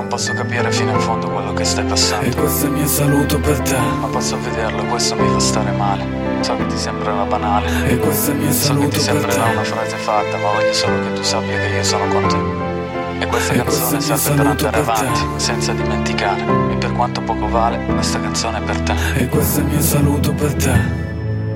Non posso capire fino in fondo quello che stai passando. E questo è il mio saluto per te. Ma posso vederlo, questo mi fa stare male. So che ti sembrerà banale. E questo è il mio So che saluto ti per sembrerà te. una frase fatta, ma voglio solo che tu sappia che io sono con te. E questa E questo canzone è il mio serve per saluto andare per te. avanti, senza dimenticare. E per quanto poco vale, questa canzone è per te. E questo è il mio saluto per te.